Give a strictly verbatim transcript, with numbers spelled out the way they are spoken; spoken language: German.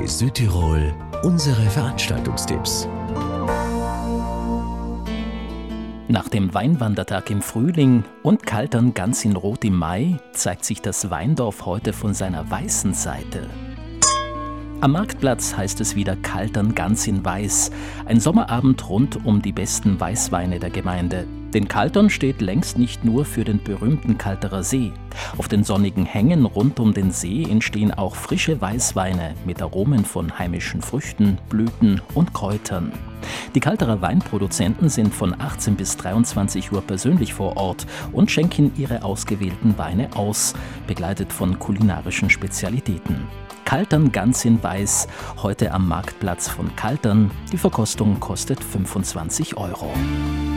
Bei Südtirol unsere Veranstaltungstipps. Nach dem Weinwandertag im Frühling und Kaltern ganz in Rot im Mai zeigt sich das Weindorf heute von seiner weißen Seite. Am Marktplatz heißt es wieder Kaltern ganz in Weiß. Ein Sommerabend rund um die besten Weißweine der Gemeinde. Denn Kaltern steht längst nicht nur für den berühmten Kalterer See. Auf den sonnigen Hängen rund um den See entstehen auch frische Weißweine mit Aromen von heimischen Früchten, Blüten und Kräutern. Die Kalterer Weinproduzenten sind von achtzehn bis dreiundzwanzig Uhr persönlich vor Ort und schenken ihre ausgewählten Weine aus, begleitet von kulinarischen Spezialitäten. Kaltern ganz in Weiß, heute am Marktplatz von Kaltern. Die Verkostung kostet fünfundzwanzig Euro.